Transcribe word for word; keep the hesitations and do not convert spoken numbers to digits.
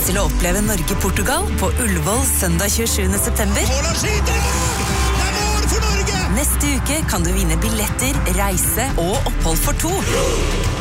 til å oppleve Norge-Portugal på Ullevål søndag tjuesjuende september. Haaland skyter! Det er mål for Norge! Neste uke kan du vinne billetter, reise og opphold for to.